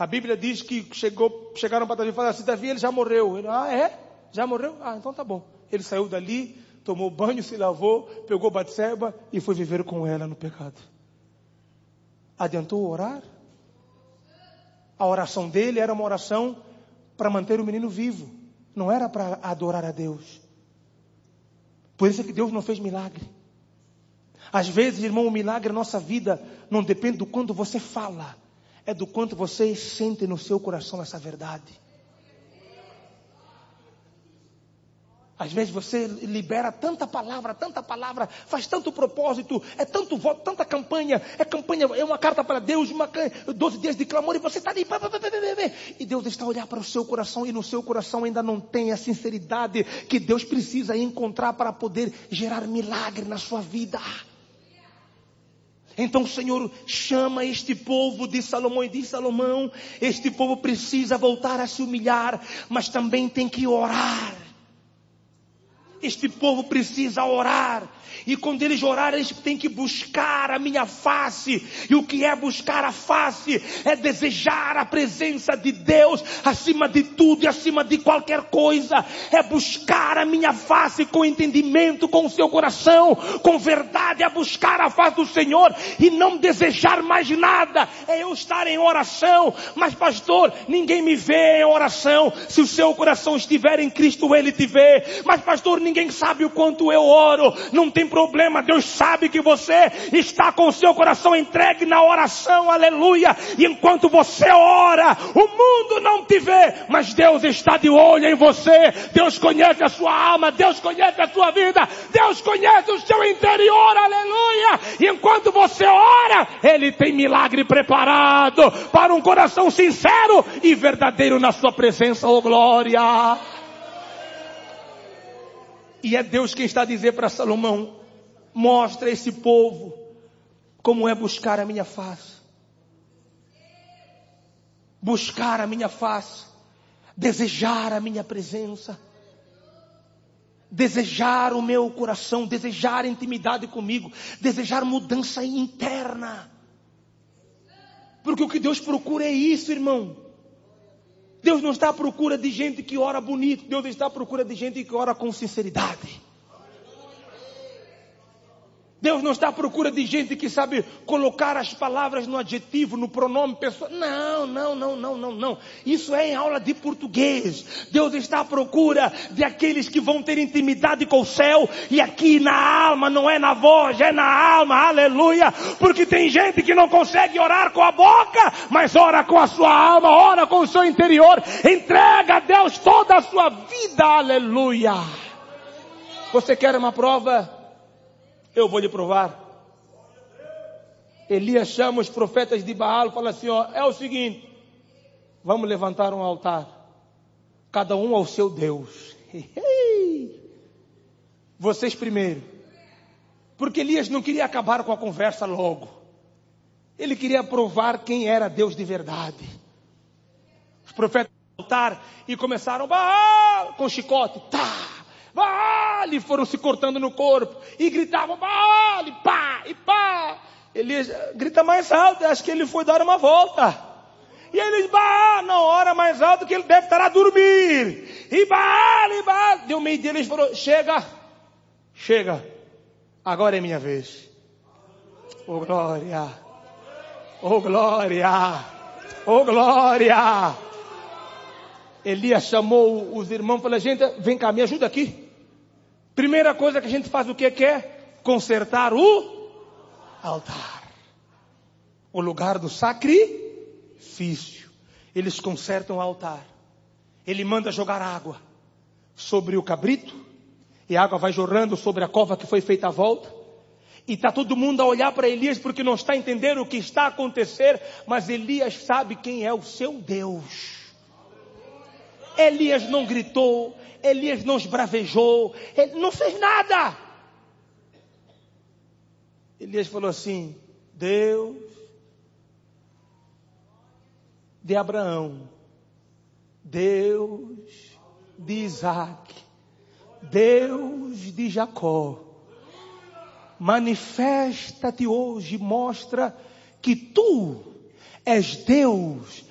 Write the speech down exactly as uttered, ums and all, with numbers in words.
A Bíblia diz que chegou, chegaram para Davi e falaram assim: Davi, ele já morreu. Ele, ah, é? Já morreu? Ah, então tá bom. Ele saiu dali, tomou banho, se lavou, pegou Batseba e foi viver com ela no pecado. Adiantou orar? A oração dele era uma oração para manter o menino vivo. Não era para adorar a Deus. Por isso é que Deus não fez milagre. Às vezes, irmão, o milagre na nossa vida não depende do quanto você fala. É do quanto você sente no seu coração essa verdade. Às vezes você libera tanta palavra, tanta palavra, faz tanto propósito, é tanto voto, tanta campanha, é campanha, é uma carta para Deus, uma, doze dias de clamor, e você está ali, e Deus está a olhar para o seu coração, e no seu coração ainda não tem a sinceridade que Deus precisa encontrar para poder gerar milagre na sua vida. Então o Senhor chama este povo de Salomão e diz: Salomão, este povo precisa voltar a se humilhar, mas também tem que orar. Este povo precisa orar. E quando eles orarem, eles têm que buscar a minha face. E o que é buscar a face? É desejar a presença de Deus acima de tudo e acima de qualquer coisa. É buscar a minha face com entendimento, com o seu coração, com verdade. É buscar a face do Senhor e não desejar mais nada. É eu estar em oração. Mas pastor, ninguém me vê em oração. Se o seu coração estiver em Cristo, Ele te vê. Mas pastor, ninguém sabe o quanto eu oro. Não tem problema, Deus sabe que você está com o seu coração entregue na oração, aleluia. E enquanto você ora, o mundo não te vê, mas Deus está de olho em você. Deus conhece a sua alma, Deus conhece a sua vida, Deus conhece o seu interior, aleluia. E enquanto você ora, Ele tem milagre preparado para um coração sincero e verdadeiro na sua presença, oh glória. E é Deus quem está a dizer para Salomão: mostra a esse povo como é buscar a minha face. Buscar a minha face. Desejar a minha presença. Desejar o meu coração. Desejar intimidade comigo. Desejar mudança interna. Porque o que Deus procura é isso, irmão. Deus não está à procura de gente que ora bonito. Deus está à procura de gente que ora com sinceridade. Deus não está à procura de gente que sabe colocar as palavras no adjetivo, no pronome pessoal. Não, não, não, não, não, não. Isso é em aula de português. Deus está à procura de aqueles que vão ter intimidade com o céu. E aqui na alma, não é na voz, é na alma, aleluia. Porque tem gente que não consegue orar com a boca, mas ora com a sua alma, ora com o seu interior. Entrega a Deus toda a sua vida, aleluia. Você quer uma prova? Eu vou lhe provar. Elias chama os profetas de Baal e fala assim, ó, é o seguinte, vamos levantar um altar, cada um ao seu Deus. Vocês primeiro. Porque Elias não queria acabar com a conversa logo. Ele queria provar quem era Deus de verdade. Os profetas no altar e começaram, Baal, com chicote, tá. Baal, e foram se cortando no corpo, e gritavam, Baal, e pá, e pá. Elias grita mais alto, acho que ele foi dar uma volta. E eles, Baal, não, ora mais alto que ele deve estar a dormir. E Baal, e Baal. Deu meio dia, eles falou, chega, chega, agora é minha vez. Oh glória, oh glória, oh glória. Elias chamou os irmãos e falou, gente, vem cá, me ajuda aqui. Primeira coisa que a gente faz, o que quer? Consertar o altar. O lugar do sacrifício. Eles consertam o altar. Ele manda jogar água sobre o cabrito. E a água vai jorrando sobre a cova que foi feita à volta. E está todo mundo a olhar para Elias porque não está entendendo o que está a acontecer. Mas Elias sabe quem é o seu Deus. Elias não gritou, Elias não esbravejou, ele não fez nada. Elias falou assim, Deus de Abraão, Deus de Isaac, Deus de Jacó, manifesta-te hoje, mostra que tu és Deus